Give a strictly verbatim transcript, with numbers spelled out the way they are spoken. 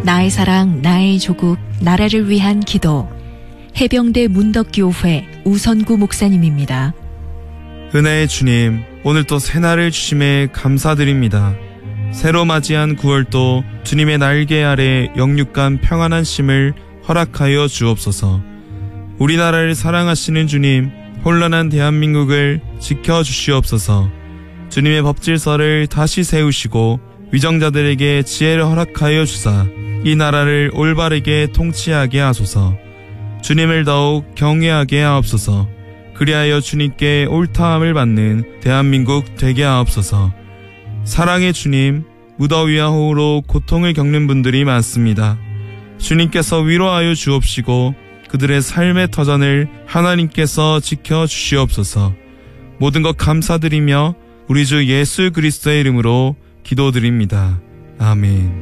나의 사랑, 나의 조국, 나라를 위한 기도. 해병대 문덕교회 우선구 목사님입니다. 은혜의 주님, 오늘 또 새날을 주심에 감사드립니다. 새로 맞이한 구월도 주님의 날개 아래 영육간 평안한 쉼을 허락하여 주옵소서. 우리나라를 사랑하시는 주님, 혼란한 대한민국을 지켜주시옵소서. 주님의 법질서를 다시 세우시고 위정자들에게 지혜를 허락하여 주사 이 나라를 올바르게 통치하게 하소서. 주님을 더욱 경외하게 하옵소서. 그리하여 주님께 옳다함을 받는 대한민국 되게 하옵소서. 사랑의 주님, 무더위와 호우로 고통을 겪는 분들이 많습니다. 주님께서 위로하여 주옵시고 그들의 삶의 터전을 하나님께서 지켜주시옵소서. 모든 것 감사드리며 우리 주 예수 그리스도의 이름으로 기도드립니다. 아멘.